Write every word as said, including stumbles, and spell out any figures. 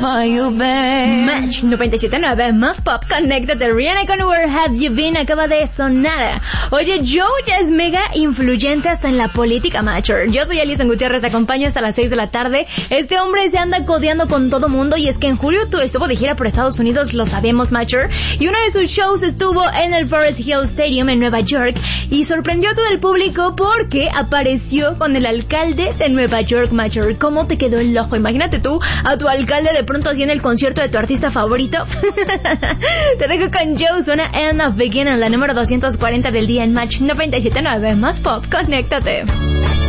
for you, babe. Match noventa y siete punto nueve, más pop, conéctate. Rihanna con Where Have You Been acaba de sonar. Oye, Joe ya es mega influyente hasta en la política, Matcher. Yo soy Alison Gutiérrez, te acompaño hasta las seis de la tarde. Este hombre se anda codeando con todo mundo y es que en julio tú estuvo de gira por Estados Unidos, lo sabemos, Matcher. Y uno de sus shows estuvo en el Forest Hill Stadium en Nueva York y sorprendió a todo el público porque apareció con el alcalde de Nueva York, Matcher. ¿Cómo te quedó el ojo? Imagínate tú a tu alcalde de pronto así en el concierto de tu artista favorito. Te dejo con Joe, suena End of Beginning, la número doscientos cuarenta del día en Match noventa y siete punto nueve, más pop, conéctate.